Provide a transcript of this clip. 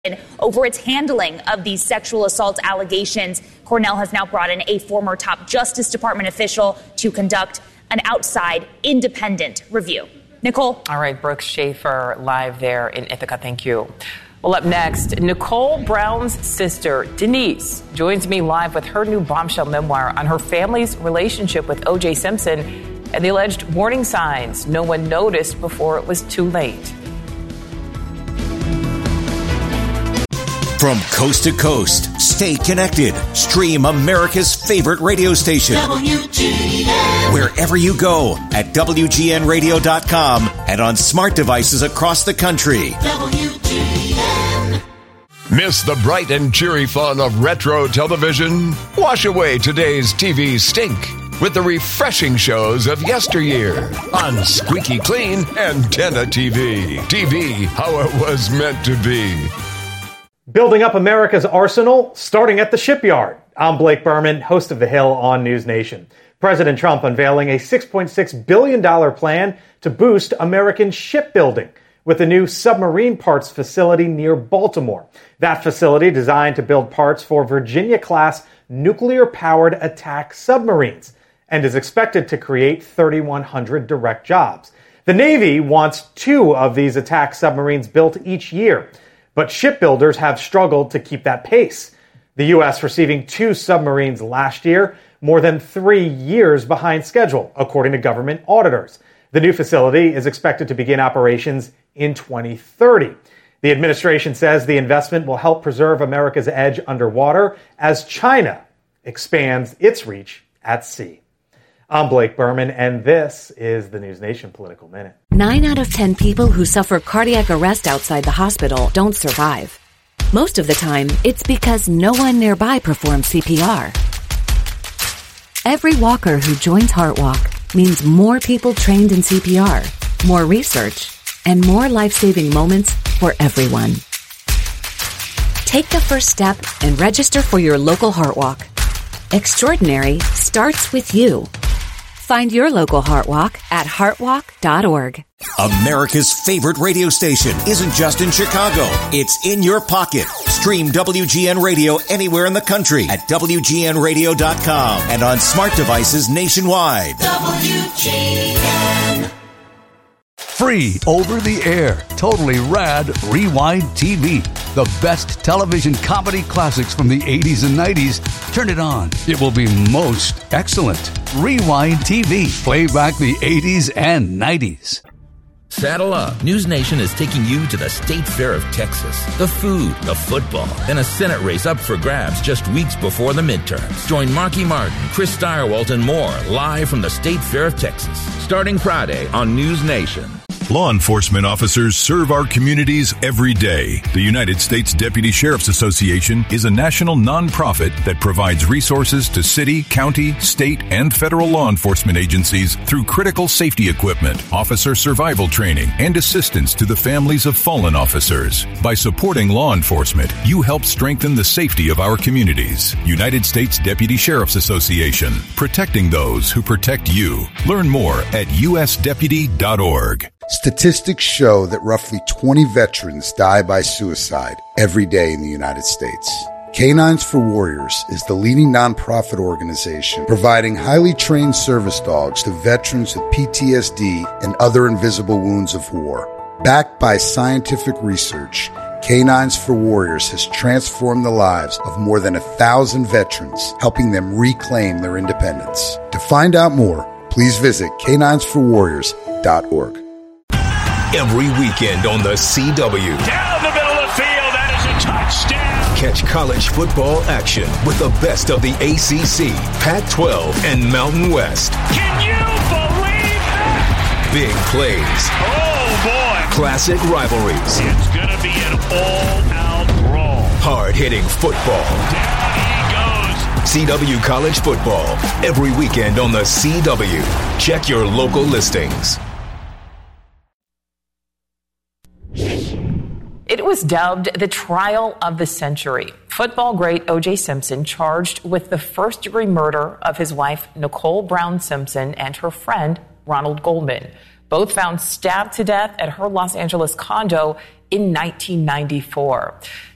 over its handling of these sexual assault allegations. Cornell has now brought in a former top Justice Department official to conduct an outside independent review. Nicole? All right, Brooke Schaefer live there in Ithaca. Thank you. Well, up next, Nicole Brown's sister, Denise, joins me live with her new bombshell memoir on her family's relationship with O.J. Simpson and the alleged warning signs no one noticed before it was too late. From coast to coast, stay connected. Stream America's favorite radio station. WGN. Wherever you go at WGNradio.com and on smart devices across the country. WGN. Miss the bright and cheery fun of retro television? Wash away today's TV stink with the refreshing shows of yesteryear on Squeaky Clean Antenna TV. TV, how it was meant to be. Building up America's arsenal, starting at the shipyard. I'm Blake Berman, host of The Hill on News Nation. President Trump unveiling a $6.6 billion plan to boost American shipbuilding with a new submarine parts facility near Baltimore. That facility designed to build parts for Virginia-class nuclear-powered attack submarines and is expected to create 3,100 direct jobs. The Navy wants 2 of these attack submarines built each year, but shipbuilders have struggled to keep that pace. The U.S. receiving 2 submarines last year, more than 3 years behind schedule, according to government auditors. The new facility is expected to begin operations in 2030. The administration says the investment will help preserve America's edge underwater as China expands its reach at sea. I'm Blake Berman, and this is the News Nation Political Minute. 9 out of 10 people who suffer cardiac arrest outside the hospital don't survive. Most of the time, it's because no one nearby performs CPR. Every walker who joins HeartWalk means more people trained in CPR, more research, and more life-saving moments for everyone. Take the first step and register for your local HeartWalk. Extraordinary starts with you. Find your local HeartWalk at heartwalk.org. America's favorite radio station isn't just in Chicago. It's in your pocket. Stream WGN Radio anywhere in the country at WGNradio.com and on smart devices nationwide. WGN. Free over the air, totally rad Rewind TV. The best television comedy classics from the 80s and 90s. Turn it on. It will be most excellent. Rewind TV. Play back the 80s and 90s. Saddle up. News Nation is taking you to the State Fair of Texas. The food, the football, and a Senate race up for grabs just weeks before the midterms. Join Marky Martin, Chris Stirewalt, and more live from the State Fair of Texas. Starting Friday on News Nation. Law enforcement officers serve our communities every day. The United States Deputy Sheriff's Association is a national nonprofit that provides resources to city, county, state, and federal law enforcement agencies through critical safety equipment, officer survival training, and assistance to the families of fallen officers. By supporting law enforcement, you help strengthen the safety of our communities. United States Deputy Sheriff's Association, protecting those who protect you. Learn more at usdeputy.org. Statistics show that roughly 20 veterans die by suicide every day in the United States. Canines for Warriors is the leading nonprofit organization providing highly trained service dogs to veterans with PTSD and other invisible wounds of war. Backed by scientific research, Canines for Warriors has transformed the lives of more than 1,000 veterans, helping them reclaim their independence. To find out more, please visit caninesforwarriors.org. Every weekend on the CW. Down the middle of the field, that is a touchdown. Catch college football action with the best of the ACC, Pac-12, and Mountain West. Can you believe that? Big plays. Oh, boy. Classic rivalries. It's going to be an all-out brawl. Hard-hitting football. Down he goes. CW College Football. Every weekend on the CW. Check your local listings. It was dubbed the trial of the century. Football great O.J. Simpson charged with the first-degree murder of his wife, Nicole Brown Simpson, and her friend, Ronald Goldman, both found stabbed to death at her Los Angeles condo in 1994.